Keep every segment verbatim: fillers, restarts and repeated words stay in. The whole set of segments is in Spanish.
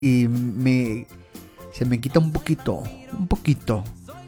y me se me quita un poquito, un poquito.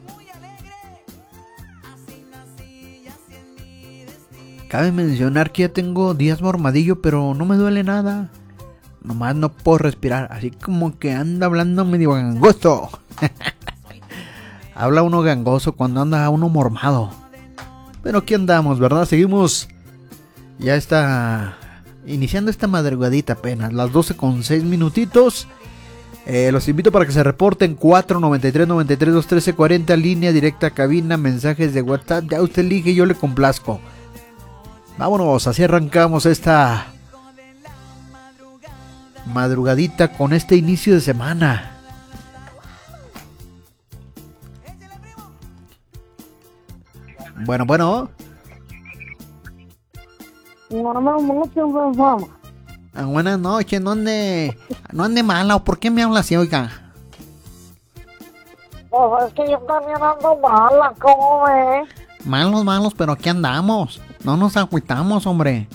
Cabe mencionar que ya tengo días mormadillo, pero no me duele nada. Nomás no puedo respirar, así como que anda hablando medio gangoso. Habla uno gangoso cuando anda uno mormado. Pero aquí andamos, ¿verdad? Seguimos. Ya está iniciando esta madrugadita apenas, las doce con seis minutitos. Eh, los invito para que se reporten cuatro noventa y tres, noventa y tres, dos trece, cuarenta, línea directa, cabina, mensajes de WhatsApp. Ya usted elige, yo le complazco. Vámonos, así arrancamos esta madrugadita con este inicio de semana. Bueno, bueno. Buenas noches, Ah, buenas noches, no ande, no ande mala, ¿o por qué me habla así, oiga? Pues es que yo también ando mala, ¿cómo ves? Malos, malos, pero aquí andamos. No nos agüitamos, hombre.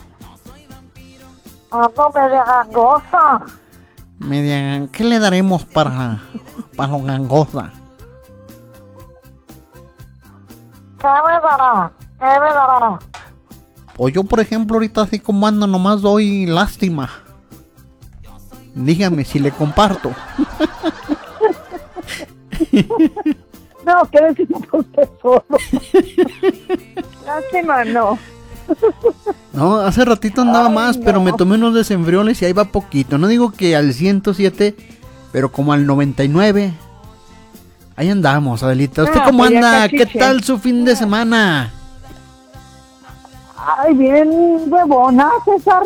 Ando media gangosa. Media, ¿qué le daremos para, para lo gangosa? ¿Qué me dará? ¿Qué me dará? O yo, por ejemplo, ahorita así como ando, nomás doy lástima. Dígame si le comparto. No, ¿qué decimos por usted solo? Lástima, no. No, hace ratito andaba Ay, más, no. pero me tomé unos desenfrioles y ahí va poquito. No digo que al ciento siete, pero como al noventa y nueve. Ahí andamos, Adelita. ¿Usted Ah, cómo pues ya anda? ¿Qué cachiche. tal su fin de semana? Ay, bien huevona, César.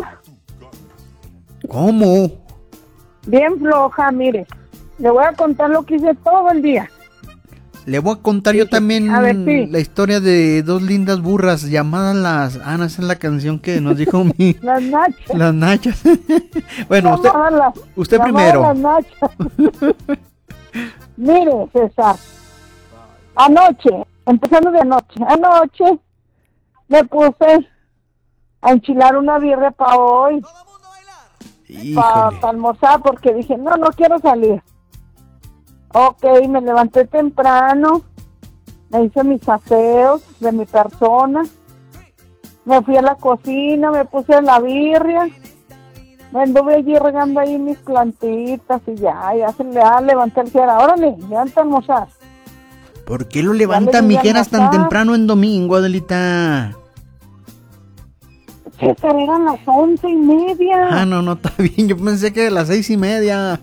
¿Cómo? Bien floja, mire. Le voy a contar lo que hice todo el día. Le voy a contar yo también A ver, sí. la historia de dos lindas burras llamadas las... Ah, no, esa es la canción que nos dijo mi... Las nachas. Las nachas. Bueno, usted, Llamadas las- usted llamadas primero. las nachas. Mire, César. Anoche, empezando de anoche, anoche me puse a enchilar una birria para hoy, para Híjole. almorzar, porque dije, no, no quiero salir. Ok, me levanté temprano, me hice mis aseos de mi persona, me fui a la cocina, me puse en la birria, me anduve allí regando ahí mis plantitas y ya, ya se le ya levanté el cierre. Órale, levanta a almorzar. ¿Por qué lo levanta Ya le di a mijeras tan almorzar. temprano en domingo, Adelita? César, eran las once y media. Ah, no, no, está bien. Yo pensé que a las seis y media.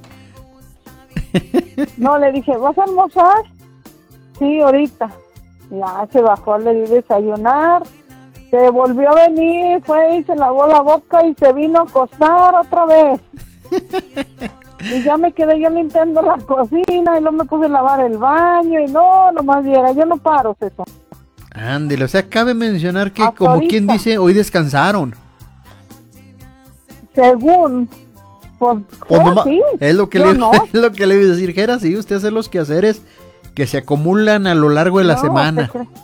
No, le dije, ¿vas a almorzar? Sí, ahorita. Ya se bajó, le di desayunar. Se volvió a venir, fue y se lavó la boca y se vino a acostar otra vez. Y ya me quedé yo limpiando la cocina y luego me puse a lavar el baño y no, nomás viera, yo no paro, César. Ándele, o sea, cabe mencionar que, Hasta como ahorita. quien dice, hoy descansaron. Según, pues, Pues oh, nomás- sí, es lo que yo le, no. es lo que le iba a decir, Jera, sí, usted hace los quehaceres que se acumulan a lo largo de la No, semana. ¿qué crees?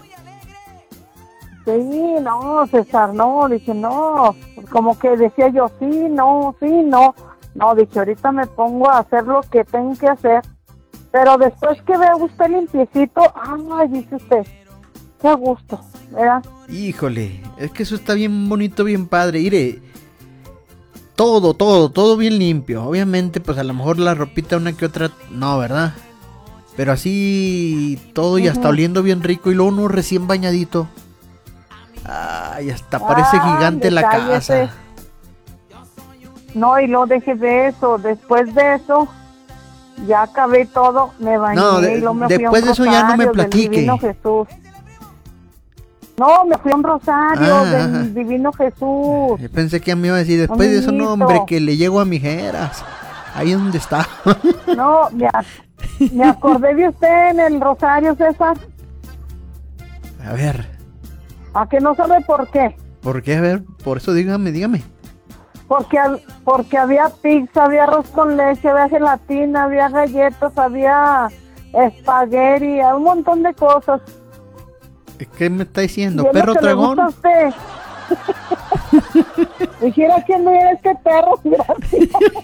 Sí, no, César, no, dije, no, como que decía yo, sí, no, sí, no, no, dije, ahorita me pongo a hacer lo que tengo que hacer, pero después que vea usted limpiecito, ay, dice usted, qué gusto, ¿verdad? Híjole, es que eso está bien bonito, bien padre. Mire, todo, todo, todo bien limpio. Obviamente, pues a lo mejor la ropita una que otra, no, ¿verdad? Pero así todo y hasta Ujú. oliendo bien rico y luego uno recién bañadito. Ay, hasta parece Ah, gigante la cállese. casa. No, y no deje de eso, después de eso, ya acabé todo, me bañé No, de- y luego me fui a un después de eso ya no me rosario del platique. Divino Jesús. No, me fui a un rosario Ah, del ajá. Divino Jesús. Yo pensé que me iba a decir, después de eso, no, Amiguito. hombre, que le llego a mijeras. Ahí es donde está. No, me, ac- me acordé de usted en el rosario, César. A ver, ¿A que no sabe por qué? ¿por qué? A ver, por eso dígame, dígame. Porque, hab- porque había pizza, había arroz con leche, había gelatina, había galletas, había espagueti, un montón de cosas. ¿Qué me está diciendo? Y es lo ¿Perro que le dragón? gusta a usted. Dijera que no era este perro, gracias.